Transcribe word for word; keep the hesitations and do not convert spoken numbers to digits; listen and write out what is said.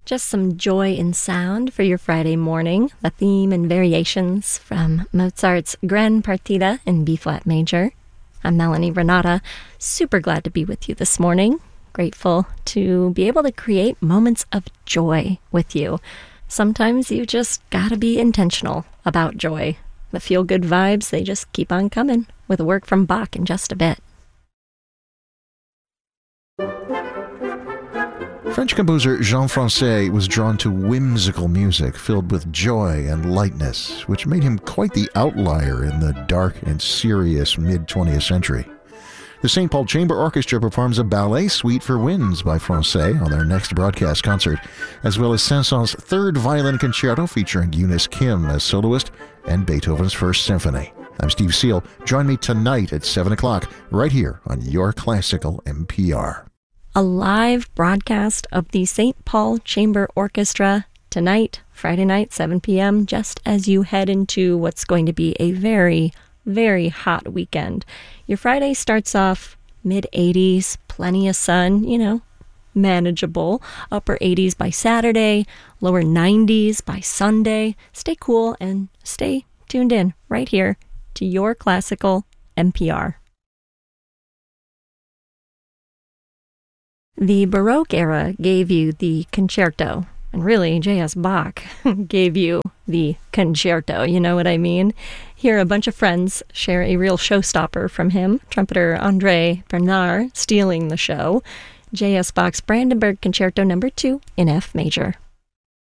Just some joy in sound for your Friday morning. The theme and variations from Mozart's Gran Partita in B-flat major. I'm Melanie Renata, super glad to be with you this morning. Grateful to be able to create moments of joy with you. Sometimes you just gotta be intentional about joy. The feel-good vibes, they just keep on coming with a work from Bach in just a bit. French composer Jean Francais was drawn to whimsical music filled with joy and lightness, which made him quite the outlier in the dark and serious mid-twentieth century. The Saint Paul Chamber Orchestra performs a ballet suite for winds by Francais on their next broadcast concert, as well as Saint-Saëns' third violin concerto featuring Eunice Kim as soloist and Beethoven's First Symphony. I'm Steve Seal. Join me tonight at seven o'clock right here on Your Classical N P R. A live broadcast of the Saint Paul Chamber Orchestra tonight, Friday night, seven p.m., just as you head into what's going to be a very, very hot weekend. Your Friday starts off mid eighties, plenty of sun, you know, manageable. Upper eighties by Saturday, lower nineties by Sunday. Stay cool and stay tuned in right here to Your Classical N P R. The Baroque era gave you the concerto, and really J S. Bach gave you the concerto, you know what I mean? Here, a bunch of friends share a real showstopper from him, trumpeter André Bernard stealing the show, J S. Bach's Brandenburg Concerto number two in F major.